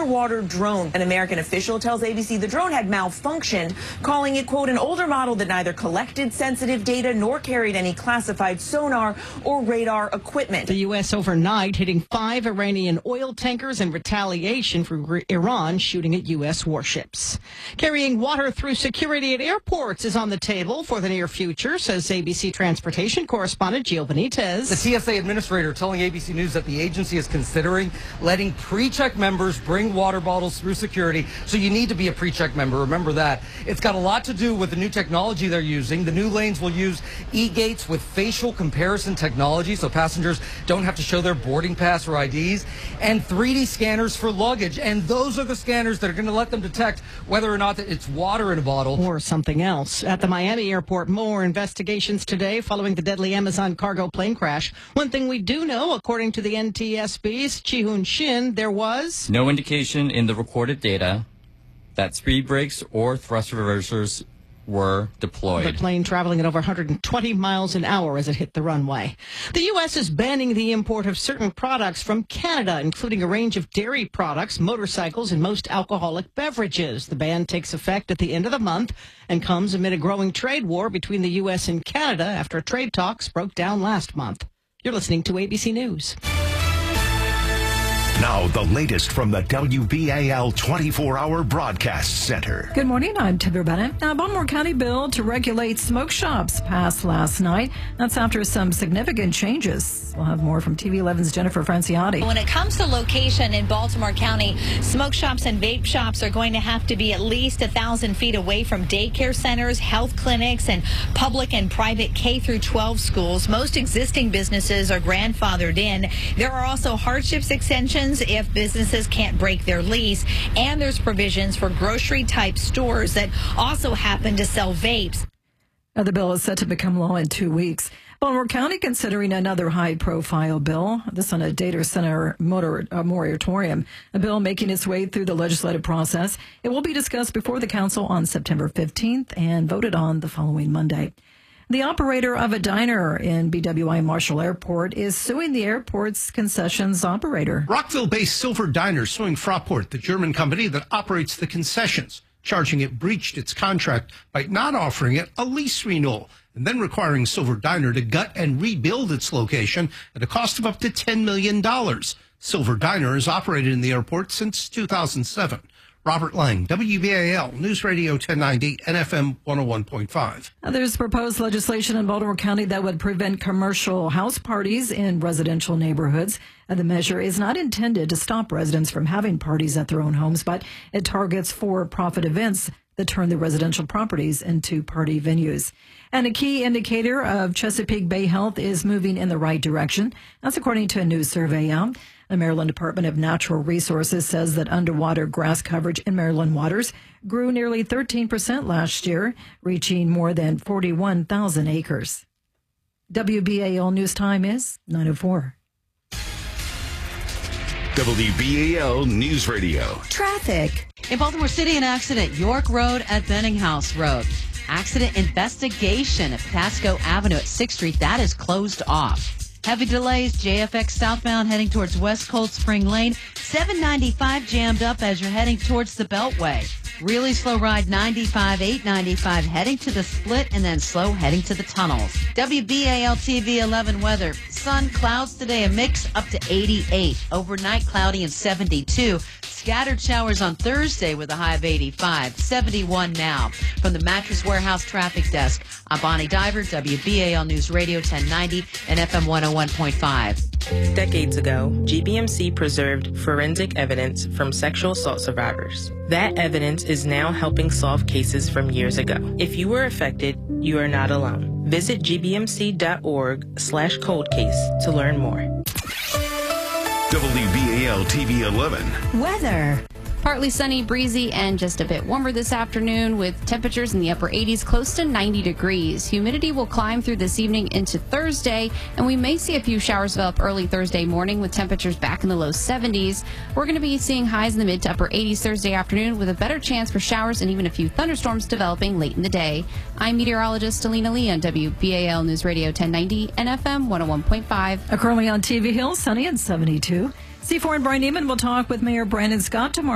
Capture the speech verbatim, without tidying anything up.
underwater drone. An American official tells A B C the drone had malfunctioned, calling it, quote, an older model that neither collected sensitive data nor carried any classified sonar or radar equipment. The U S overnight hitting five Iranian oil tankers in retaliation for Iran shooting at U S warships. Carrying water through security at airports is on the table for the near future, says A B C Transportation correspondent Gio Benitez. The T S A administrator telling A B C News that the agency is considering letting pre-check members bring water bottles through security. So you need to be a pre-check member. Remember that. It's got a lot to do with the new technology they're using. The new lanes will use e-gates with facial comparison technology so passengers don't have to show their boarding pass or I Ds, and three D scanners for luggage. And those are the scanners that are going to let them detect whether or not it's water in a bottle or something else. At the Miami airport, more investigations today following the deadly Amazon cargo plane crash. One thing we do know, according to the N T S B's Chi-Hoon Shin, there was no indication in the recorded data that speed brakes or thrust reversers were deployed. The plane traveling at over one hundred twenty miles an hour as it hit the runway. The U S is banning the import of certain products from Canada, including a range of dairy products, motorcycles, and most alcoholic beverages. The ban takes effect at the end of the month and comes amid a growing trade war between the U S and Canada after trade talks broke down last month. You're listening to A B C News. Now, the latest from the W B A L twenty-four hour Broadcast Center. Good morning, I'm Timber Bennett. Now, Baltimore County bill to regulate smoke shops passed last night. That's after some significant changes. We'll have more from T V eleven's Jennifer Franciotti. When it comes to location in Baltimore County, smoke shops and vape shops are going to have to be at least one thousand feet away from daycare centers, health clinics, and public and private K through twelve schools. Most existing businesses are grandfathered in. There are also hardships extensions if businesses can't break their lease, and there's provisions for grocery-type stores that also happen to sell vapes. Now, the bill is set to become law in two weeks. Baltimore County considering another high-profile bill, this on a data center motor, uh, moratorium, a bill making its way through the legislative process. It will be discussed before the council on September fifteenth and voted on the following Monday. The operator of a diner in B W I Marshall Airport is suing the airport's concessions operator. Rockville-based Silver Diner suing Fraport, the German company that operates the concessions, charging it breached its contract by not offering it a lease renewal and then requiring Silver Diner to gut and rebuild its location at a cost of up to ten million dollars. Silver Diner has operated in the airport since two thousand seven. Robert Lang, W B A L News Radio ten ninety and F M one oh one point five. Now, there's proposed legislation in Baltimore County that would prevent commercial house parties in residential neighborhoods. And the measure is not intended to stop residents from having parties at their own homes, but it targets for-profit events that turn the residential properties into party venues. And a key indicator of Chesapeake Bay health is moving in the right direction. That's according to a new survey out. The Maryland Department of Natural Resources says that underwater grass coverage in Maryland waters grew nearly thirteen percent last year, reaching more than forty-one thousand acres. W B A L News Time is nine oh four. W B A L News Radio. Traffic. In Baltimore City, an accident, York Road at Benninghouse Road. Accident investigation at Pasco Avenue at sixth Street. That is closed off. Heavy delays, J F X southbound heading towards West Cold Spring Lane. seven ninety-five jammed up as you're heading towards the Beltway. Really slow ride ninety-five, eight ninety-five heading to the split and then slow heading to the tunnels. W B A L T V eleven weather. Sun, clouds today, a mix up to eighty-eight. Overnight cloudy and seventy-two. Scattered showers on Thursday with a high of eighty-five. seventy-one now. From the Mattress Warehouse Traffic Desk, I'm Bonnie Diver, W B A L News Radio ten ninety and F M one oh one point five. Decades ago, G B M C preserved forensic evidence from sexual assault survivors. That evidence is now helping solve cases from years ago. If you were affected, you are not alone. Visit gbmc.org slash cold case to learn more. W B A L T V eleven. Weather. Partly sunny, breezy, and just a bit warmer this afternoon with temperatures in the upper eighties, close to ninety degrees. Humidity will climb through this evening into Thursday, and we may see a few showers develop early Thursday morning with temperatures back in the low seventies. We're going to be seeing highs in the mid to upper eighties Thursday afternoon with a better chance for showers and even a few thunderstorms developing late in the day. I'm meteorologist Alina Lee on W B A L News Radio ten ninety and F M one oh one point five. Currently on T V Hill, sunny and seventy-two. C four and Brian Neiman will talk with Mayor Brandon Scott tomorrow.